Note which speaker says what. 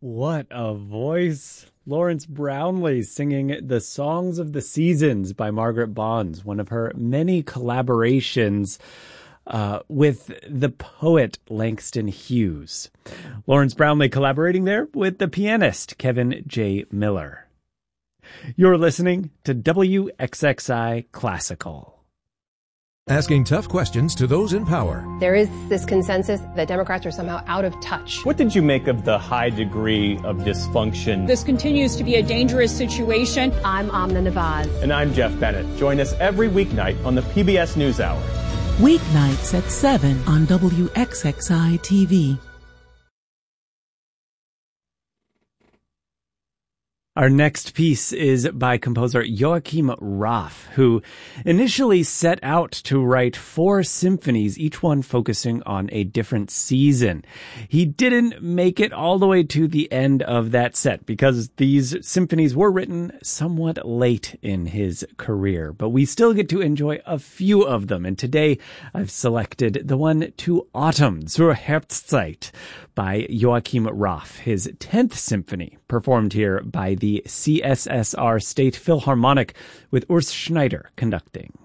Speaker 1: What a voice. Lawrence Brownlee singing The Songs of the Seasons by Margaret Bonds, one of her many collaborations with the poet Langston Hughes. Lawrence Brownlee collaborating there with the pianist Kevin J. Miller. You're listening to WXXI Classical.
Speaker 2: Asking tough questions to those in power.
Speaker 3: There is this consensus that Democrats are somehow out of touch.
Speaker 4: What did you make of the high degree of dysfunction?
Speaker 5: This continues to be a dangerous situation.
Speaker 3: I'm Amna Nawaz.
Speaker 4: And I'm Jeff Bennett. Join us every weeknight on the PBS NewsHour.
Speaker 6: Weeknights at 7 on WXXI TV.
Speaker 1: Our next piece is by composer Joachim Raff, who initially set out to write 4 symphonies, each one focusing on a different season. He didn't make it all the way to the end of that set because these symphonies were written somewhat late in his career, but we still get to enjoy a few of them. And today I've selected the one To Autumn, Zur Herbstzeit, by Joachim Raff, his 10th symphony, performed here by the CSSR State Philharmonic with Urs Schneider conducting.